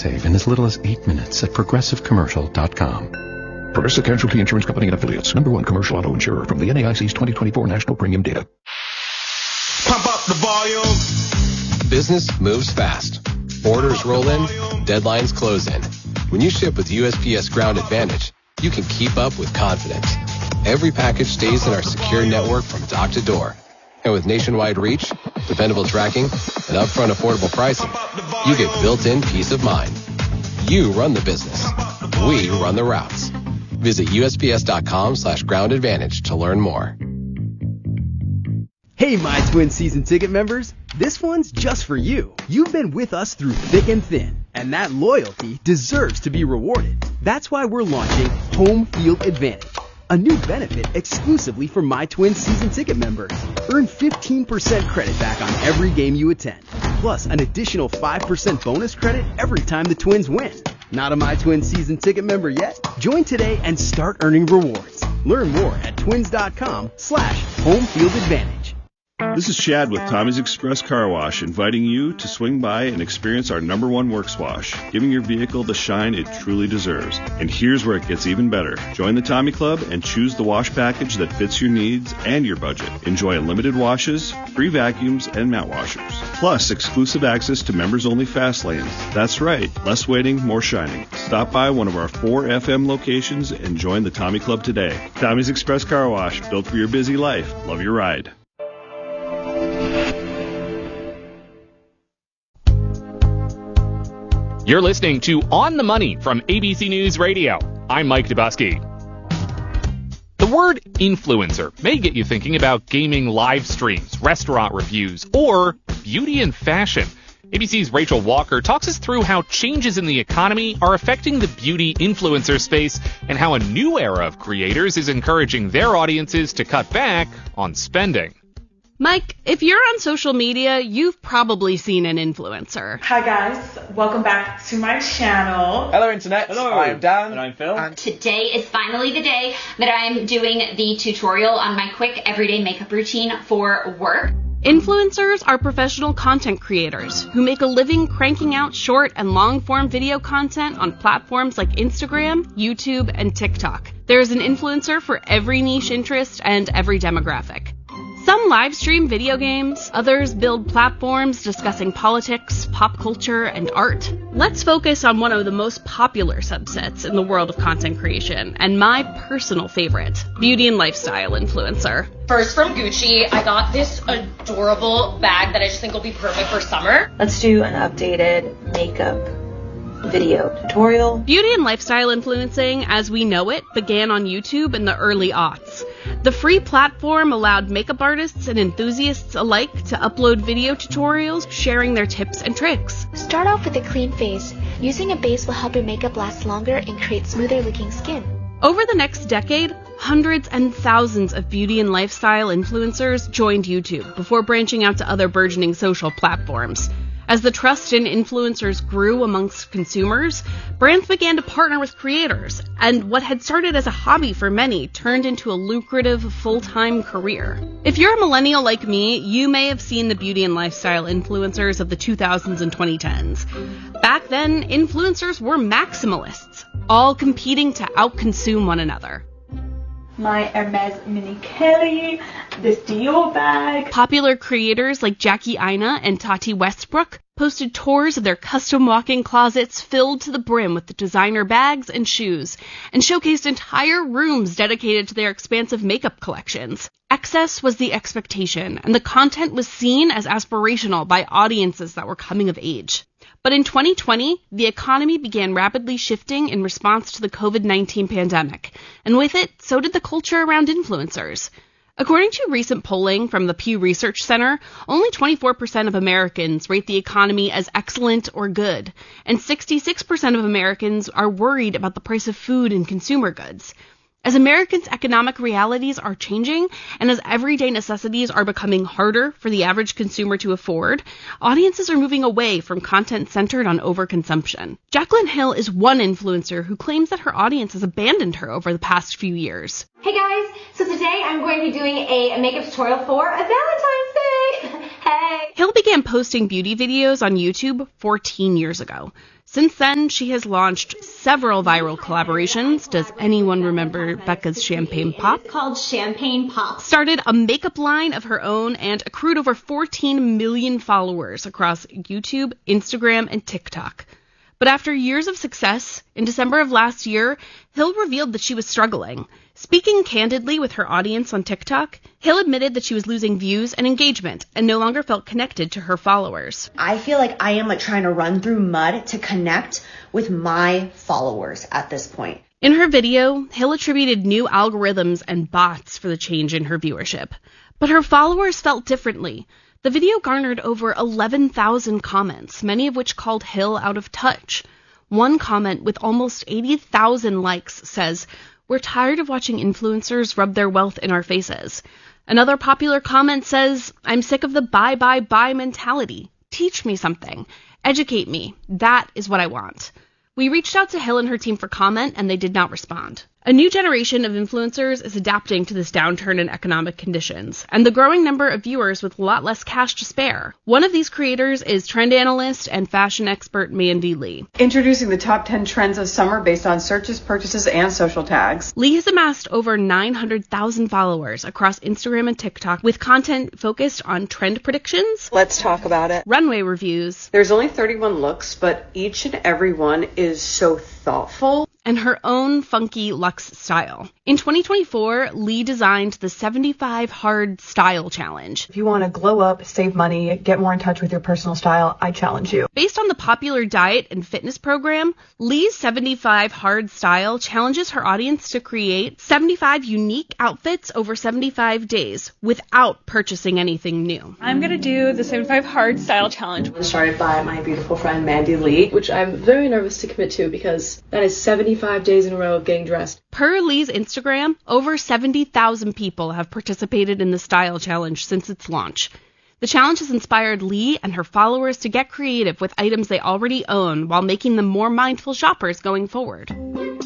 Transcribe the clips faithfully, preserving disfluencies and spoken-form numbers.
save in as little as eight minutes at progressive commercial dot com. Progressive Casualty Insurance Company and Affiliates. Number one commercial auto insurer from the N A I C's twenty twenty-four National Premium Data. Pump up the volume. Business moves fast. Orders roll in. Deadlines close in. When you ship with U S P S Ground Advantage, you can keep up with confidence. Every package stays in our secure network from dock to door. And with nationwide reach, dependable tracking, and upfront affordable pricing, you get built-in peace of mind. You run the business. We run the routes. Visit U S P S dot com slash ground advantage to learn more. Hey, My Twin season ticket members. This one's just for you. You've been with us through thick and thin, and that loyalty deserves to be rewarded. That's why we're launching Home Field Advantage, a new benefit exclusively for My Twin season ticket members. Earn fifteen percent credit back on every game you attend, plus an additional five percent bonus credit every time the Twins win. Not a My Twin season ticket member yet? Join today and start earning rewards. Learn more at twins.com slash home field advantage. This is Chad with Tommy's Express Car Wash, inviting you to swing by and experience our number one works wash, giving your vehicle the shine it truly deserves. And here's where it gets even better. Join the Tommy Club and choose the wash package that fits your needs and your budget. Enjoy unlimited washes, free vacuums, and mat washers. Plus, exclusive access to members-only fast lanes. That's right, less waiting, more shining. Stop by one of our four F M locations and join the Tommy Club today. Tommy's Express Car Wash, built for your busy life. Love your ride. You're listening to On the Money from A B C News Radio. I'm Mike Dubusky. The word influencer may get you thinking about gaming live streams, restaurant reviews, or beauty and fashion. A B C's Rachel Walker talks us through how changes in the economy are affecting the beauty influencer space and how a new era of creators is encouraging their audiences to cut back on spending. Mike, if you're on social media, you've probably seen an influencer. Hi guys, welcome back to my channel. Hello Internet, Hello. I'm Dan. And I'm Phil. And today is finally the day that I'm doing the tutorial on my quick everyday makeup routine for work. Influencers are professional content creators who make a living cranking out short and long-form video content on platforms like Instagram, YouTube, and TikTok. There's an influencer for every niche interest and every demographic. Some live stream video games, others build platforms discussing politics, pop culture, and art. Let's focus on one of the most popular subsets in the world of content creation, and my personal favorite, beauty and lifestyle influencer. First from Gucci, I got this adorable bag that I just think will be perfect for summer. Let's do an updated makeup video tutorial. Beauty and lifestyle influencing, as we know it, began on YouTube in the early aughts. The free platform allowed makeup artists and enthusiasts alike to upload video tutorials sharing their tips and tricks. Start off with a clean face. Using a base will help your makeup last longer and create smoother looking skin. Over the next decade, hundreds and thousands of beauty and lifestyle influencers joined YouTube before branching out to other burgeoning social platforms. As the trust in influencers grew amongst consumers, brands began to partner with creators, and what had started as a hobby for many turned into a lucrative full-time career. If you're a millennial like me, you may have seen the beauty and lifestyle influencers of the two thousands and twenty tens. Back then, influencers were maximalists, all competing to outconsume one another. My Hermes Mini Kelly, this Dior bag. Popular creators like Jackie Aina and Tati Westbrook posted tours of their custom walk-in closets filled to the brim with designer bags and shoes, and showcased entire rooms dedicated to their expansive makeup collections. Excess was the expectation, and the content was seen as aspirational by audiences that were coming of age. But in twenty twenty, the economy began rapidly shifting in response to the covid nineteen pandemic, and with it, so did the culture around influencers. According to recent polling from the Pew Research Center, only twenty-four percent of Americans rate the economy as excellent or good, and sixty-six percent of Americans are worried about the price of food and consumer goods. As Americans' economic realities are changing, and as everyday necessities are becoming harder for the average consumer to afford, audiences are moving away from content centered on overconsumption. Jaclyn Hill is one influencer who claims that her audience has abandoned her over the past few years. Hey guys, so today I'm going to be doing a makeup tutorial for a Valentine's Day. Hey! Hill began posting beauty videos on YouTube fourteen years ago. Since then, she has launched several viral collaborations. Does anyone remember Becca's Champagne Pop? It's called Champagne Pop. Started a makeup line of her own and accrued over fourteen million followers across YouTube, Instagram, and TikTok. But after years of success, in December of last year, Hill revealed that she was struggling. Speaking candidly with her audience on TikTok, Hill admitted that she was losing views and engagement and no longer felt connected to her followers. I feel like I am like trying to run through mud to connect with my followers at this point. In her video, Hill attributed new algorithms and bots for the change in her viewership. But her followers felt differently. The video garnered over eleven thousand comments, many of which called Hill out of touch. One comment with almost eighty thousand likes says, "We're tired of watching influencers rub their wealth in our faces." Another popular comment says, "I'm sick of the buy, buy, buy mentality. Teach me something. Educate me. That is what I want." We reached out to Hill and her team for comment, and they did not respond. A new generation of influencers is adapting to this downturn in economic conditions, and the growing number of viewers with a lot less cash to spare. One of these creators is trend analyst and fashion expert Mandy Lee. Introducing the top ten trends of summer based on searches, purchases, and social tags. Lee has amassed over nine hundred thousand followers across Instagram and TikTok with content focused on trend predictions. Let's talk about it. Runway reviews. There's only thirty-one looks, but each and every one is so thoughtful. And her own funky luxe style. In twenty twenty-four, Lee designed the seventy-five Hard Style Challenge. If you want to glow up, save money, get more in touch with your personal style, I challenge you. Based on the popular diet and fitness program, Lee's seventy-five Hard Style challenges her audience to create seventy-five unique outfits over seventy-five days without purchasing anything new. I'm going to do the seventy-five Hard Style Challenge. Started by my beautiful friend Mandy Lee, which I'm very nervous to commit to because that is seventy-five days in a row of getting dressed. Per Lee's Instagram, over seventy thousand people have participated in the style challenge since its launch. The challenge has inspired Lee and her followers to get creative with items they already own while making them more mindful shoppers going forward.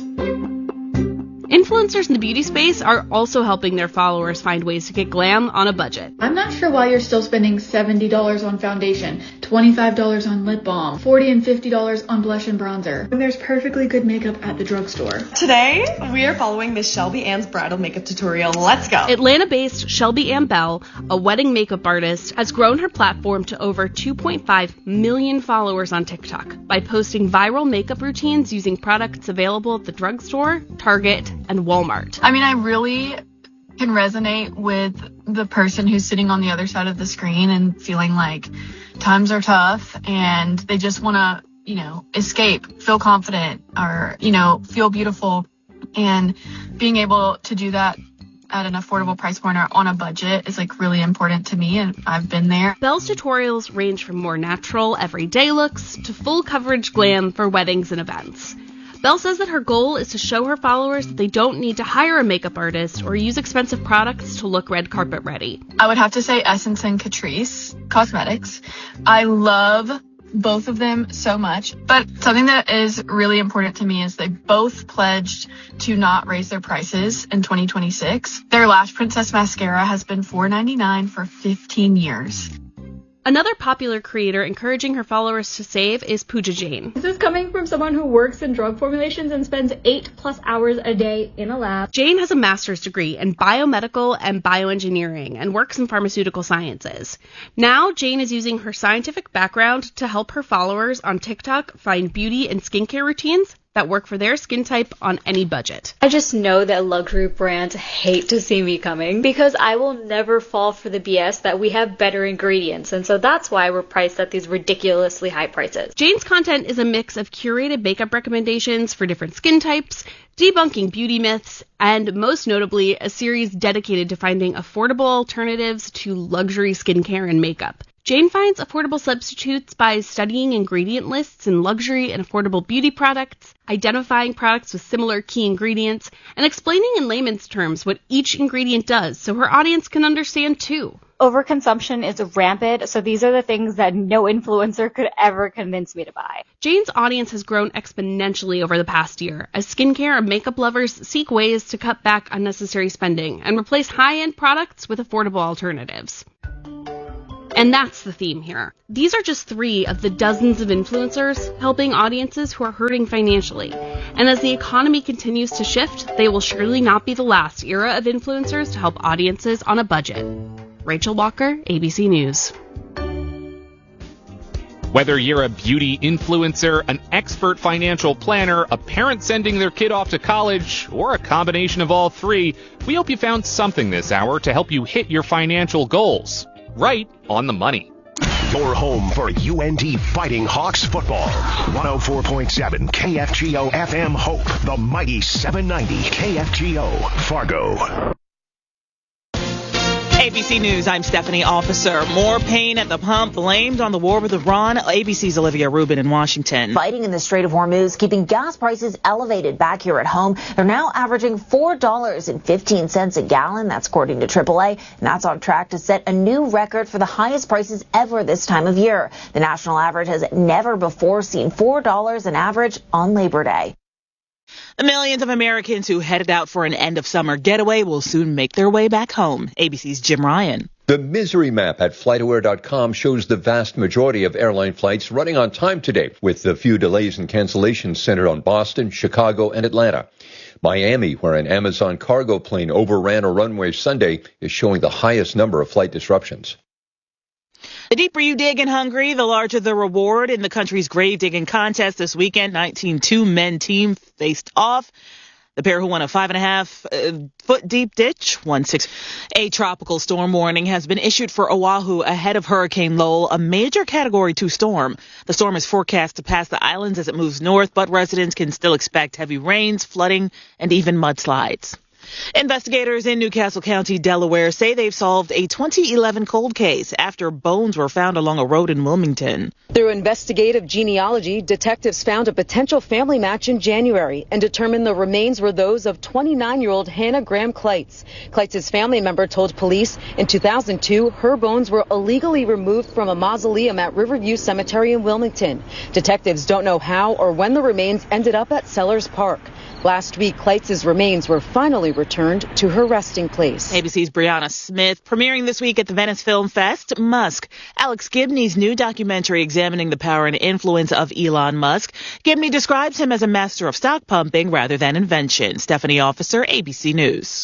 Influencers in the beauty space are also helping their followers find ways to get glam on a budget. I'm not sure why you're still spending seventy dollars on foundation, twenty-five dollars on lip balm, forty dollars and fifty dollars on blush and bronzer, when there's perfectly good makeup at the drugstore. Today, we are following Miss Shelby Ann's bridal makeup tutorial. Let's go! Atlanta-based Shelby Ann Bell, a wedding makeup artist, has grown her platform to over two point five million followers on TikTok by posting viral makeup routines using products available at the drugstore, Target, and Walmart. I mean, I really can resonate with the person who's sitting on the other side of the screen and feeling like times are tough and they just want to, you know, escape, feel confident, or, you know, feel beautiful. And being able to do that at an affordable price point or on a budget is like really important to me, and I've been there. Belle's tutorials range from more natural, everyday looks to full coverage glam for weddings and events. Belle says that her goal is to show her followers that they don't need to hire a makeup artist or use expensive products to look red carpet ready. I would have to say Essence and Catrice Cosmetics. I love both of them so much, but something that is really important to me is they both pledged to not raise their prices in twenty twenty-six. Their Lash Princess mascara has been four ninety-nine for fifteen years. Another popular creator encouraging her followers to save is Pooja Jain. This is coming from someone who works in drug formulations and spends eight plus hours a day in a lab. Jain has a master's degree in biomedical and bioengineering and works in pharmaceutical sciences. Now, Jain is using her scientific background to help her followers on TikTok find beauty and skincare routines that work for their skin type on any budget. I just know that luxury brands hate to see me coming because I will never fall for the B S that we have better ingredients, and so that's why we're priced at these ridiculously high prices. Jane's content is a mix of curated makeup recommendations for different skin types, debunking beauty myths, and most notably, a series dedicated to finding affordable alternatives to luxury skincare and makeup. Jane finds affordable substitutes by studying ingredient lists in luxury and affordable beauty products, identifying products with similar key ingredients, and explaining in layman's terms what each ingredient does so her audience can understand too. Overconsumption is rampant, so these are the things that no influencer could ever convince me to buy. Jane's audience has grown exponentially over the past year as skincare and makeup lovers seek ways to cut back unnecessary spending and replace high-end products with affordable alternatives. And that's the theme here. These are just three of the dozens of influencers helping audiences who are hurting financially. And as the economy continues to shift, they will surely not be the last era of influencers to help audiences on a budget. Rachel Walker, A B C News. Whether you're a beauty influencer, an expert financial planner, a parent sending their kid off to college, or a combination of all three, we hope you found something this hour to help you hit your financial goals. Right on the money. Your home for U N T Fighting Hawks football. one oh four point seven K F G O F M Hope, the mighty seven ninety K F G O, Fargo. A B C News, I'm Stephanie Officer. More pain at the pump, blamed on the war with Iran. A B C's Olivia Rubin in Washington. Fighting in the Strait of Hormuz, keeping gas prices elevated back here at home. They're now averaging four dollars and fifteen cents a gallon. That's according to triple A. And that's on track to set a new record for the highest prices ever this time of year. The national average has never before seen four dollars an average on Labor Day. The millions of Americans who headed out for an end-of-summer getaway will soon make their way back home. A B C's Jim Ryan. The misery map at flight aware dot com shows the vast majority of airline flights running on time today, with a few delays and cancellations centered on Boston, Chicago, and Atlanta. Miami, where an Amazon cargo plane overran a runway Sunday, is showing the highest number of flight disruptions. The deeper you dig in Hungary, the larger the reward. In the country's grave digging contest this weekend, nineteen two-men team faced off. The pair who won a five and a half uh, foot deep ditch won six. A tropical storm warning has been issued for Oahu ahead of Hurricane Lowell, a major Category two storm. The storm is forecast to pass the islands as it moves north, but residents can still expect heavy rains, flooding, and even mudslides. Investigators in Newcastle County, Delaware, say they've solved a twenty eleven cold case after bones were found along a road in Wilmington. Through investigative genealogy, detectives found a potential family match in January and determined the remains were those of twenty-nine-year-old Hannah Graham Kleitz. Kleitz's family member told police in two thousand two her bones were illegally removed from a mausoleum at Riverview Cemetery in Wilmington. Detectives don't know how or when the remains ended up at Sellers Park. Last week, Kleitz's remains were finally returned to her resting place. A B C's Brianna Smith. Premiering this week at the Venice Film Fest, Musk. Alex Gibney's new documentary examining the power and influence of Elon Musk. Gibney describes him as a master of stock pumping rather than invention. Stephanie Officer, A B C News.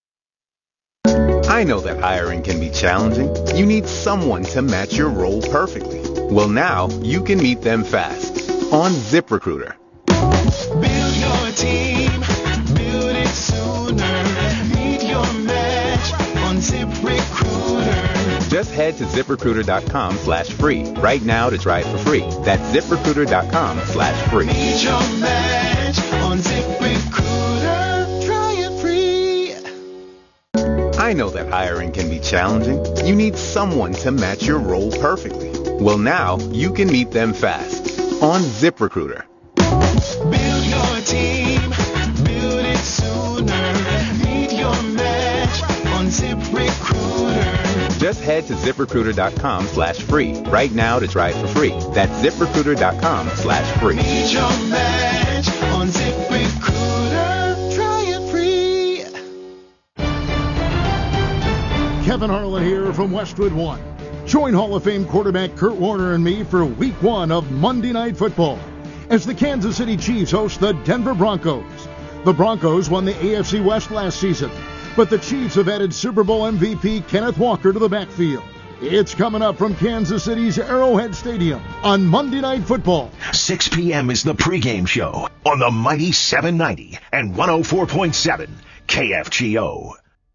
I know that hiring can be challenging. You need someone to match your role perfectly. Well, now you can meet them fast on ZipRecruiter. Build your team, build it sooner. Meet your match on ZipRecruiter. Just head to ZipRecruiter.com slash free right now to try it for free. That's ZipRecruiter.com slash free. Meet your match on ZipRecruiter. Try it free. I know that hiring can be challenging. You need someone to match your role perfectly. Well, now you can meet them fast on ZipRecruiter. Build your team, build it sooner. Meet your match on ZipRecruiter. Just head to ZipRecruiter.com slash free right now to try it for free. That's ZipRecruiter.com slash free. Meet your match on ZipRecruiter. Try it free. Kevin Harlan here from Westwood One. Join Hall of Fame quarterback Kurt Warner and me for week one of Monday Night Football as the Kansas City Chiefs host the Denver Broncos. The Broncos won the A F C West last season, but the Chiefs have added Super Bowl M V P Kenneth Walker to the backfield. It's coming up from Kansas City's Arrowhead Stadium on Monday Night Football. six p.m. is the pregame show on the mighty seven ninety and one oh four point seven K F G O.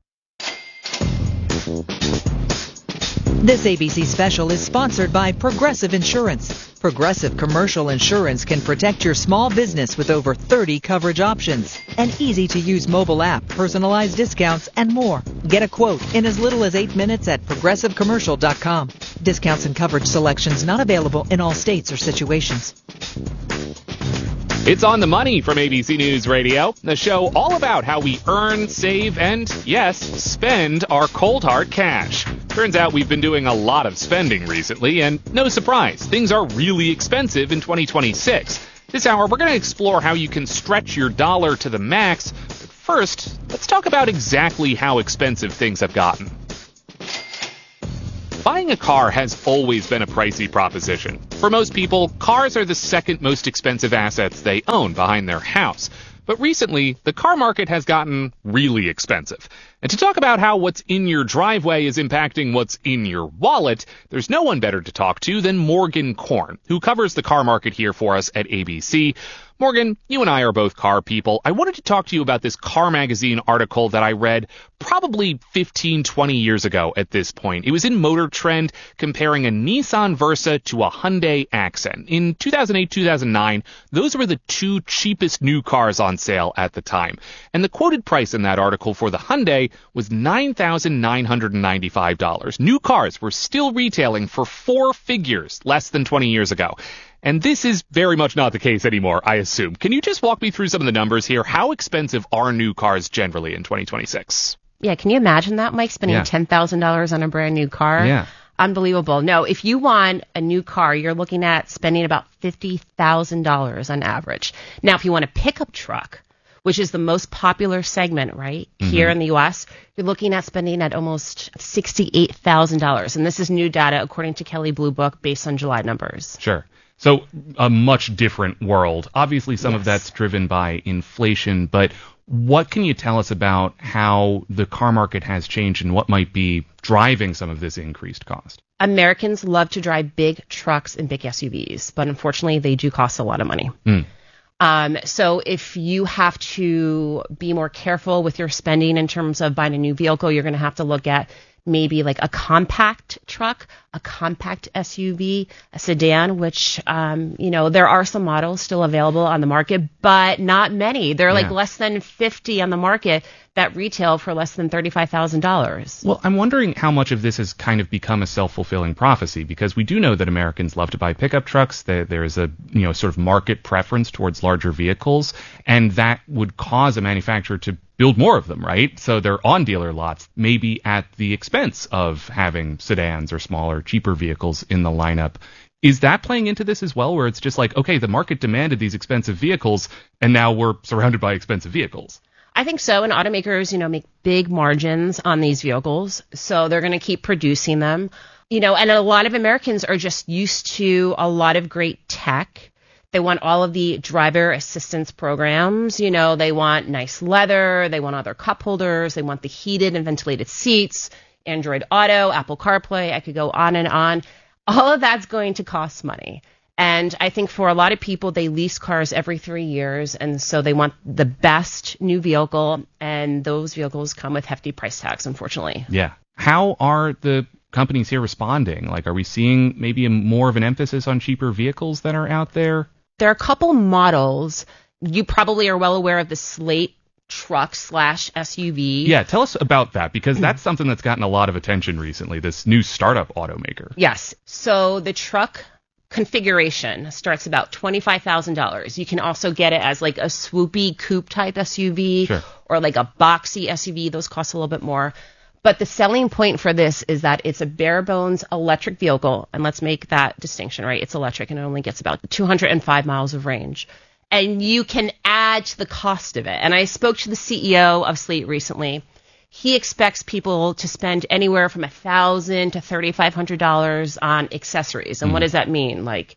This A B C special is sponsored by Progressive Insurance. Progressive Commercial Insurance can protect your small business with over thirty coverage options, an easy-to-use mobile app, personalized discounts, and more. Get a quote in as little as eight minutes at progressive commercial dot com. Discounts and coverage selections not available in all states or situations. It's On the Money from A B C News Radio, the show all about how we earn, save, and, yes, spend our cold hard cash. Turns out we've been doing a lot of spending recently, and no surprise, things are really expensive in twenty twenty-six. This hour, we're going to explore how you can stretch your dollar to the max. But first, let's talk about exactly how expensive things have gotten. Buying a car has always been a pricey proposition. For most people, cars are the second most expensive assets they own behind their house. But recently, the car market has gotten really expensive. And to talk about how what's in your driveway is impacting what's in your wallet, there's no one better to talk to than Morgan Korn, who covers the car market here for us at A B C. Morgan, you and I are both car people. I wanted to talk to you about this Car Magazine article that I read probably fifteen, twenty years ago at this point. It was in Motor Trend comparing a Nissan Versa to a Hyundai Accent. In two thousand eight, two thousand nine, those were the two cheapest new cars on sale at the time. And the quoted price in that article for the Hyundai was nine thousand nine hundred ninety-five dollars. New cars were still retailing for four figures less than twenty years ago. And this is very much not the case anymore, I assume. Can you just walk me through some of the numbers here? How expensive are new cars generally in twenty twenty-six? Yeah, can you imagine that, Mike, spending Yeah. ten thousand dollars on a brand new car? Yeah. Unbelievable. No, if you want a new car, you're looking at spending about fifty thousand dollars on average. Now, if you want a pickup truck, which is the most popular segment, right, Mhm. here in the U S, you're looking at spending at almost sixty-eight thousand dollars. And this is new data according to Kelley Blue Book based on July numbers. Sure. So a much different world. Obviously, some of Yes. that's driven by inflation, but what can you tell us about how the car market has changed and what might be driving some of this increased cost? Americans love to drive big trucks and big S U Vs, but unfortunately, they do cost a lot of money. Mm. Um, so if you have to be more careful with your spending in terms of buying a new vehicle, you're going to have to look at maybe like a compact truck, a compact S U V, a sedan, which, um, you know, there are some models still available on the market, but not many. There are like Yeah. less than fifty on the market that retail for less than thirty-five thousand dollars. Well, I'm wondering how much of this has kind of become a self-fulfilling prophecy, because we do know that Americans love to buy pickup trucks. There, there is a, you know, sort of market preference towards larger vehicles, and that would cause a manufacturer to build more of them, right? So they're on dealer lots, maybe at the expense of having sedans or smaller, cheaper vehicles in the lineup. Is that playing into this as well, where it's just like, okay, the market demanded these expensive vehicles, and now we're surrounded by expensive vehicles? I think so. And automakers, you know, make big margins on these vehicles. So they're going to keep producing them. You know, and a lot of Americans are just used to a lot of great tech. They want all of the driver assistance programs. You know, they want nice leather. They want other cup holders. They want the heated and ventilated seats, Android Auto, Apple CarPlay. I could go on and on. All of that's going to cost money. And I think for a lot of people, they lease cars every three years. And so they want the best new vehicle. And those vehicles come with hefty price tags, unfortunately. Yeah. How are the companies here responding? Like, are we seeing maybe a more of an emphasis on cheaper vehicles that are out there? There are a couple models. You probably are well aware of the Slate truck slash S U V. Yeah, tell us about that, because that's something that's gotten a lot of attention recently, this new startup automaker. Yes. So the truck configuration starts about twenty-five thousand dollars. You can also get it as like a swoopy coupe type S U V Sure. or like a boxy S U V. Those cost a little bit more. But the selling point for this is that it's a bare bones electric vehicle. And let's make that distinction, right? It's electric and it only gets about two hundred five miles of range. And you can add to the cost of it. And I spoke to the C E O of Slate recently. He expects people to spend anywhere from one thousand dollars to three thousand five hundred dollars on accessories. And Mm. what does that mean? Like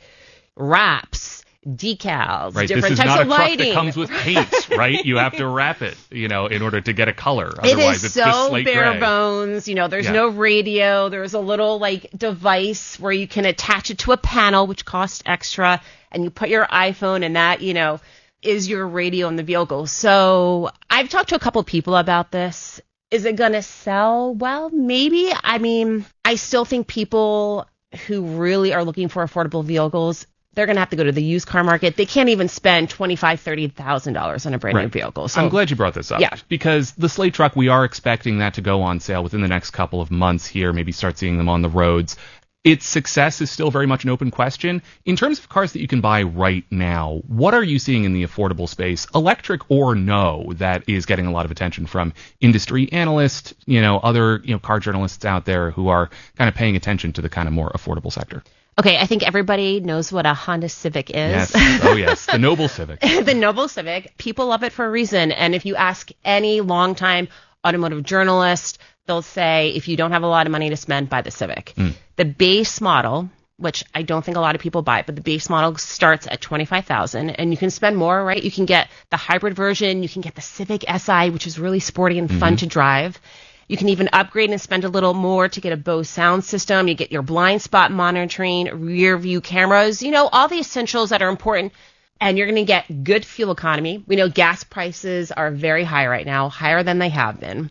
wraps, decals, Right, different this is types not of a truck lighting. that comes with paint, right? You have to wrap it, you know, in order to get a color. It Otherwise, is it's just so slate bare gray. bones. You know, there's Yeah. no radio. There's a little like device where you can attach it to a panel, which costs extra, and you put your iPhone, and that, you know, is your radio in the vehicle. So I've talked to a couple people about this. Is it going to sell? Well, maybe. I mean, I still think people who really are looking for affordable vehicles, they're going to have to go to the used car market. They can't even spend twenty-five thousand dollars, thirty thousand dollars on a brand new Right. vehicle. So I'm glad you brought this up. Yeah. Because the Slate truck, we are expecting that to go on sale within the next couple of months here, maybe start seeing them on the roads. Its success is still very much an open question. In terms of cars that you can buy right now, what are you seeing in the affordable space, electric or no, that is getting a lot of attention from industry analysts, you know, other, you know, car journalists out there who are kind of paying attention to the kind of more affordable sector? Okay, I think everybody knows what a Honda Civic is. Yes. Oh, yes. The Noble Civic. The Noble Civic. People love it for a reason. And if you ask any longtime automotive journalist, they'll say, if you don't have a lot of money to spend, buy the Civic. Mm. The base model, which I don't think a lot of people buy, but the base model starts at twenty-five thousand dollars, and you can spend more, right? You can get the hybrid version. You can get the Civic S I, which is really sporty and fun Mm-hmm. to drive. You can even upgrade and spend a little more to get a Bose sound system. You get your blind spot monitoring, rear view cameras, you know, all the essentials that are important. And you're going to get good fuel economy. We know gas prices are very high right now, higher than they have been.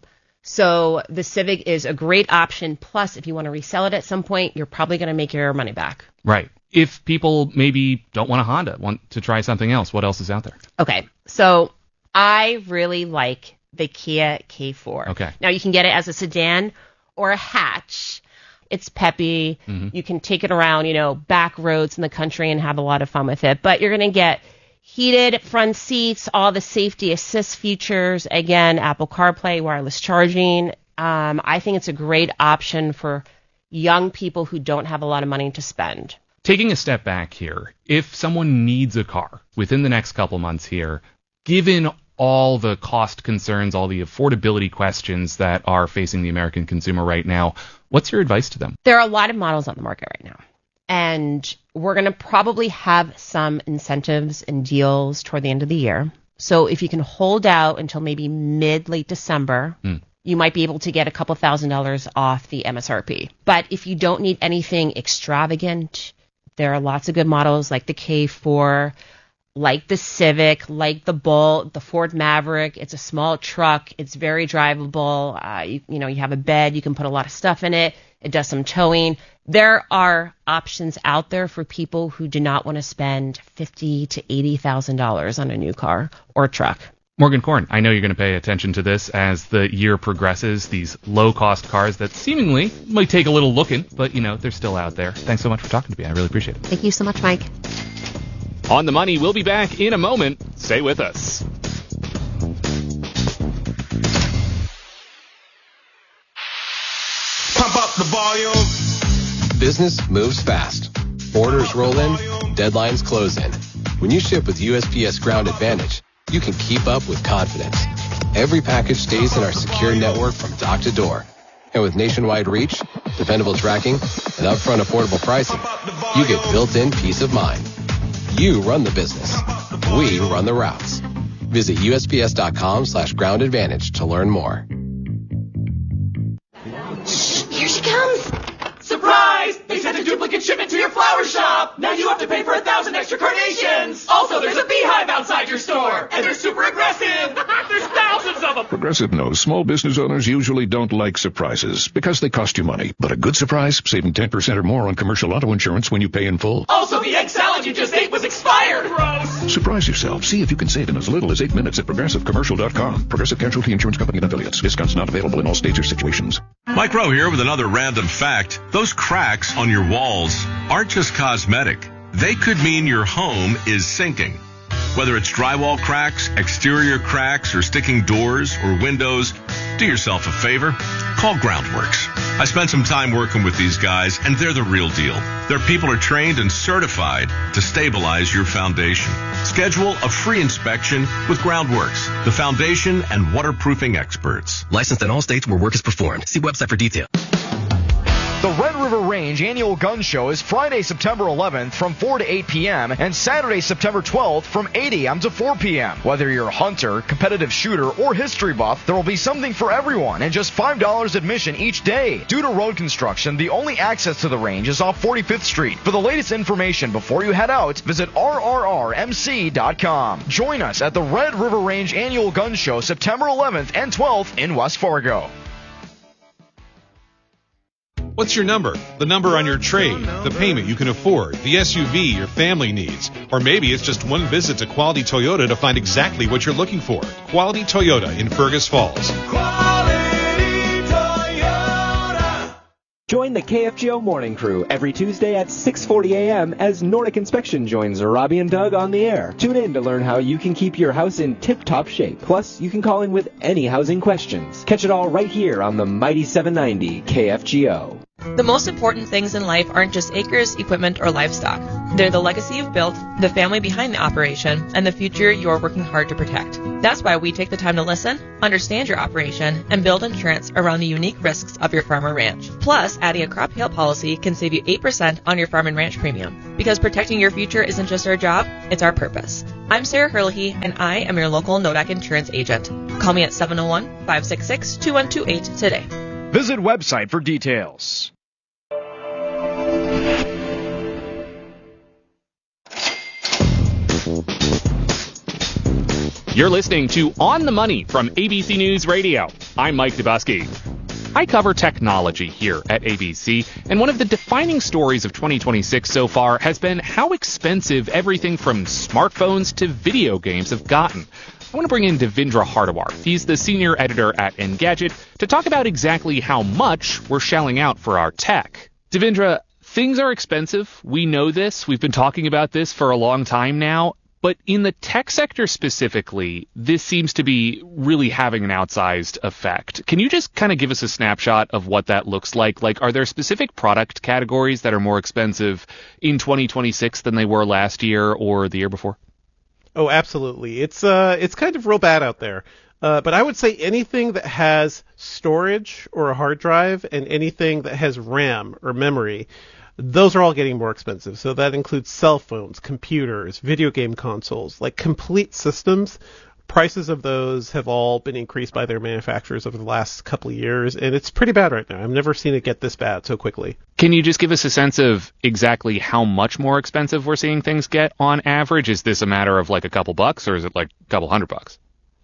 So the Civic is a great option. Plus, if you want to resell it at some point, you're probably going to make your money back. Right. If people maybe don't want a Honda, want to try something else, what else is out there? Okay. So I really like the Kia K four. Okay. Now, you can get it as a sedan or a hatch. It's peppy. Mm-hmm. You can take it around, you know, back roads in the country and have a lot of fun with it. But you're going to get heated front seats, all the safety assist features. Again, Apple CarPlay, wireless charging. Um, I think it's a great option for young people who don't have a lot of money to spend. Taking a step back here, if someone needs a car within the next couple months here, given all the cost concerns, all the affordability questions that are facing the American consumer right now, what's your advice to them? There are a lot of models on the market right now, and we're going to probably have some incentives and deals toward the end of the year. So if you can hold out until maybe mid, late December, Mm. you might be able to get a couple thousand dollars off the M S R P. But if you don't need anything extravagant, there are lots of good models like the K four, like the Civic, like the Bolt, the Ford Maverick. It's a small truck. It's very drivable. Uh, you, you know, you have a bed. You can put a lot of stuff in it. It does some towing. There are options out there for people who do not want to spend fifty thousand to eighty thousand dollars on a new car or truck. Morgan Korn, I know you're going to pay attention to this as the year progresses, these low-cost cars that seemingly might take a little looking, but, you know, they're still out there. Thanks so much for talking to me. I really appreciate it. Thank you so much, Mike. On the Money, we'll be back in a moment. Stay with us. Pump up the volume. Business moves fast. Orders roll in, deadlines close in. When you ship with U S P S Ground Advantage, you can keep up with confidence. Every package stays in our secure network from dock to door. And with nationwide reach, dependable tracking, and upfront affordable pricing, you get built-in peace of mind. You run the business. We run the routes. Visit U S P S dot com slash ground advantage to learn more. Here she comes. Surprise! They sent a duplicate shipment to your flower shop. Now you have to pay for a thousand extra carnations. Also, there's a beehive outside your store, and they're super aggressive. There's thousands of them. Progressive knows small business owners usually don't like surprises because they cost you money. But a good surprise, saving ten percent or more on commercial auto insurance when you pay in full. Also, the egg salad you just ate was expired. Gross. Surprise yourself. See if you can save in as little as eight minutes at progressive commercial dot com. Progressive Casualty Insurance Company and affiliates. Discounts not available in all states or situations. Mike Rowe here with another random fact. Those cracks on your walls aren't just cosmetic. They could mean your home is sinking. Whether it's drywall cracks, exterior cracks, or sticking doors or windows, do yourself a favor. Call Groundworks. I spent some time working with these guys, and they're the real deal. Their people are trained and certified to stabilize your foundation. Schedule a free inspection with Groundworks, the foundation and waterproofing experts. Licensed in all states where work is performed. See website for details. The Red River Range Annual Gun Show is Friday, September eleventh from four to eight p.m. and Saturday, September twelfth from eight a.m. to four p.m. Whether you're a hunter, competitive shooter, or history buff, there will be something for everyone and just five dollars admission each day. Due to road construction, the only access to the range is off forty-fifth Street. For the latest information before you head out, visit R R R M C dot com. Join us at the Red River Range Annual Gun Show September eleventh and twelfth in West Fargo. What's your number? The number on your trade, the payment you can afford, the S U V your family needs. Or maybe it's just one visit to Quality Toyota to find exactly what you're looking for. Quality Toyota in Fergus Falls. Join the K F G O Morning Crew every Tuesday at six forty a.m. as Nordic Inspection joins Robbie and Doug on the air. Tune in to learn how you can keep your house in tip-top shape. Plus, you can call in with any housing questions. Catch it all right here on the Mighty seven ninety K F G O. The most important things in life aren't just acres, equipment, or livestock. They're the legacy you've built, the family behind the operation, and the future you're working hard to protect. That's why we take the time to listen, understand your operation, and build insurance around the unique risks of your farm or ranch. Plus, adding a crop hail policy can save you eight percent on your farm and ranch premium. Because protecting your future isn't just our job, it's our purpose. I'm Sarah Herlihy, and I am your local Nodak insurance agent. Call me at seven oh one, five six six, two one two eight today. Visit website for details. You're listening to On the Money from A B C News Radio. I'm Mike Dubusky. I cover technology here at A B C, and one of the defining stories of twenty twenty-six so far has been how expensive everything from smartphones to video games have gotten. I want to bring in Devindra Hardawar. He's the senior editor at Engadget to talk about exactly how much we're shelling out for our tech. Devindra, things are expensive. We know this. We've been talking about this for a long time now. But in the tech sector specifically, this seems to be really having an outsized effect. Can you just kind of give us a snapshot of what that looks like? Like, are there specific product categories that are more expensive in twenty twenty-six than they were last year or the year before? Oh, absolutely. It's uh, it's kind of real bad out there. Uh, but I would say anything that has storage or a hard drive and anything that has RAM or memory, those are all getting more expensive. So that includes cell phones, computers, video game consoles, like complete systems. Prices of those have all been increased by their manufacturers over the last couple of years, and it's pretty bad right now. I've never seen it get this bad so quickly. Can you just give us a sense of exactly how much more expensive we're seeing things get on average? Is this a matter of like a couple bucks, or is it like a couple hundred bucks?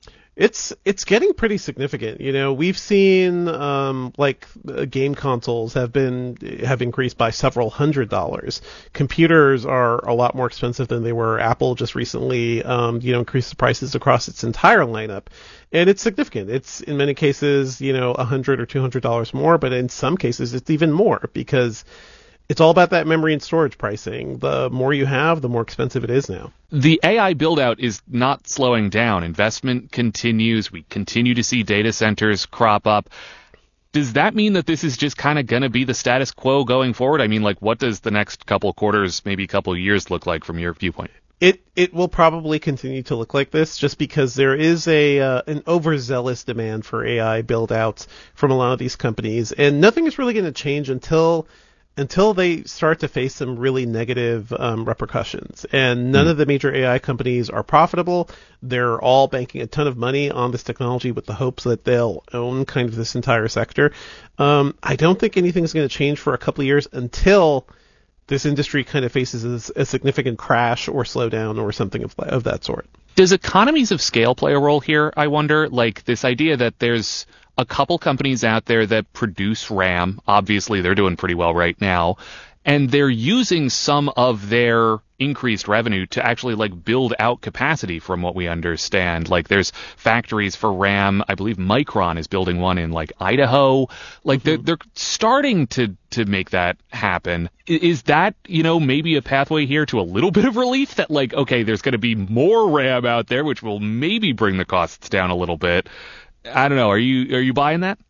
It's it's getting pretty significant. You know, we've seen um, like uh, game consoles have been have increased by several hundred dollars. Computers are a lot more expensive than they were. Apple just recently, um, you know, increased the prices across its entire lineup, and it's significant. It's in many cases, you know, a hundred or two hundred dollars more, but in some cases it's even more because it's all about that memory and storage pricing. The more you have, the more expensive it is now. The A I build-out is not slowing down. Investment continues. We continue to see data centers crop up. Does that mean that this is just kind of going to be the status quo going forward? I mean, like, what does the next couple quarters, maybe couple years look like from your viewpoint? It it will probably continue to look like this just because there is a uh, an overzealous demand for A I build-outs from a lot of these companies, and nothing is really going to change until until they start to face some really negative um, repercussions. And none mm. of the major A I companies are profitable. They're all banking a ton of money on this technology with the hopes that they'll own kind of this entire sector. Um, I don't think anything's going to change for a couple of years until this industry kind of faces a, a significant crash or slowdown or something of, of that sort. Does economies of scale play a role here, I wonder? Like this idea that there's a couple companies out there that produce RAM. Obviously, they're doing pretty well right now. And they're using some of their increased revenue to actually like build out capacity from what we understand. Like there's factories for RAM. I believe Micron is building one in like Idaho. Like they're, they're starting to, to make that happen. Is that, you know, maybe a pathway here to a little bit of relief that like, okay, there's going to be more RAM out there, which will maybe bring the costs down a little bit. I don't know. Are you are you buying that?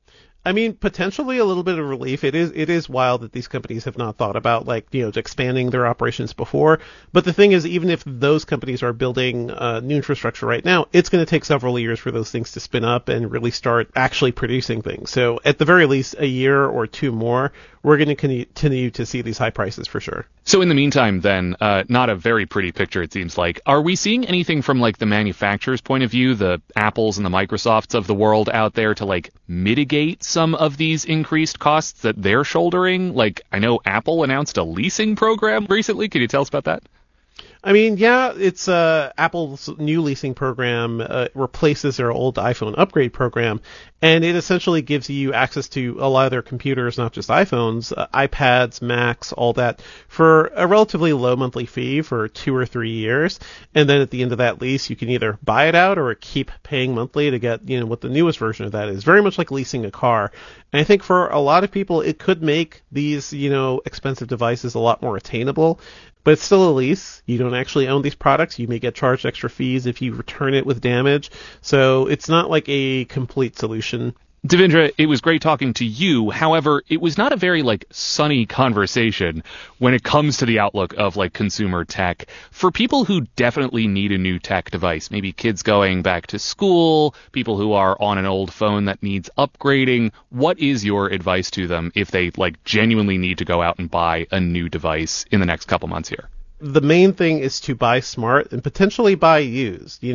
I mean, potentially a little bit of relief. It is it is wild that these companies have not thought about, like, you know, expanding their operations before. But the thing is, even if those companies are building uh, new infrastructure right now, it's going to take several years for those things to spin up and really start actually producing things. So at the very least, a year or two more, we're going to continue to see these high prices for sure. So in the meantime, then, uh, not a very pretty picture, it seems like. Are we seeing anything from, like, the manufacturer's point of view, the Apples and the Microsofts of the world out there to, like, mitigate some of these increased costs that they're shouldering? Like, I know Apple announced a leasing program recently. Can you tell us about that? I mean, yeah, it's uh, Apple's new leasing program uh, replaces their old iPhone upgrade program, and it essentially gives you access to a lot of their computers, not just iPhones, uh, iPads, Macs, all that, for a relatively low monthly fee for two or three years. And then at the end of that lease, you can either buy it out or keep paying monthly to get, you know, what the newest version of that is. Very much like leasing a car. And I think for a lot of people, it could make these, you know, expensive devices a lot more attainable. But it's still a lease. You don't actually own these products. You may get charged extra fees if you return it with damage. So it's not like a complete solution. Devindra, it was great talking to you. However, it was not a very, like, sunny conversation when it comes to the outlook of, like, consumer tech. For people who definitely need a new tech device, maybe kids going back to school, people who are on an old phone that needs upgrading, what is your advice to them if they, like, genuinely need to go out and buy a new device in the next couple months here? The main thing is to buy smart and potentially buy used. You